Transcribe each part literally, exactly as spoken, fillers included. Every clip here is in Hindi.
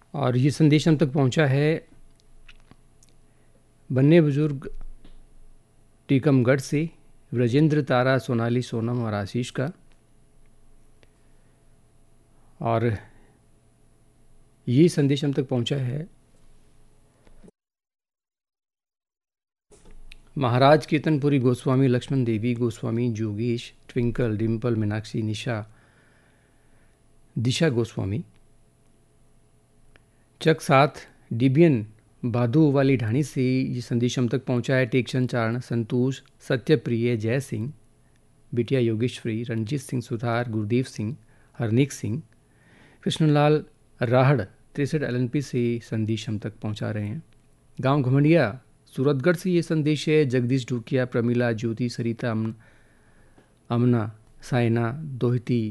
और ये संदेश हम तक पहुंचा है बन्ने बुजुर्ग टीकमगढ़ से ब्रजेंद्र, तारा, सोनाली, सोनम और आशीष का। और ये संदेश हम तक पहुंचा है महाराज केतनपुरी गोस्वामी, लक्ष्मण देवी गोस्वामी, जोगेश, ट्विंकल, डिम्पल, मीनाक्षी, निशा, दिशा गोस्वामी। चक साथ डिबियन बाधू वाली ढाणी से ये संदेश हम तक पहुंचा है टेक्शन चारण, संतोष, सत्यप्रिय, जय सिंह, बिटिया योगेश्वरी, रणजीत सिंह, सुधार, गुरदेव सिंह, हरनेक सिंह, कृष्णलाल राहड़ तिरसठ एल एन पी से संदेश हम तक पहुंचा रहे हैं। गांव घुमंडिया सूरतगढ़ से ये संदेश है जगदीश ढूकिया, प्रमिला, ज्योति, सरिता, अमन, अमना, साइना, दोहिती,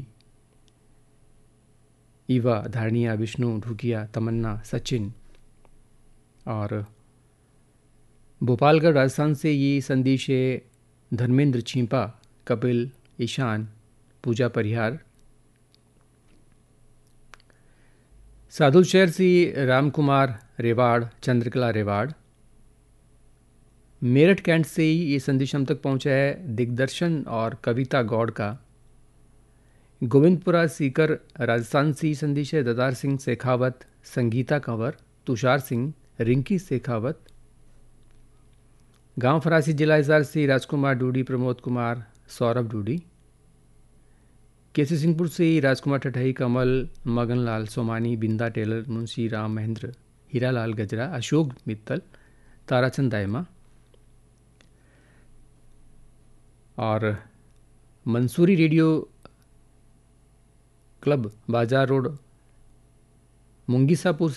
ईवा, धारणिया, विष्णु ढूकिया, तमन्ना, सचिन। और भोपालगढ़ राजस्थान से ये संदेश है धर्मेंद्र छिंपा, कपिल, ईशान, पूजा परिहार। साधु शहर से राम कुमार रेवाड़, चंद्रकला रेवाड़। मेरठ कैंट से ही ये संदेश हम तक पहुंचा है दिग्दर्शन और कविता गौड़ का। गोविंदपुरा सीकर राजस्थान से ही संदेश है ददार सिंह शेखावत, संगीता कंवर, तुषार सिंह, रिंकी शेखावत। गांव फरासी जिला हिसार से राजकुमार डूडी, प्रमोद कुमार, सौरभ डूडी। केसी सिंहपुर से राजकुमार ठठई, कमल, मगनलाल सोमानी, बिंदा टेलर, मुंशी राम महेंद्र, हीरालाल गजरा, अशोक मित्तल, ताराचंद दायमा। और मंसूरी रेडियो क्लब बाजार रोड मुंगीसापुर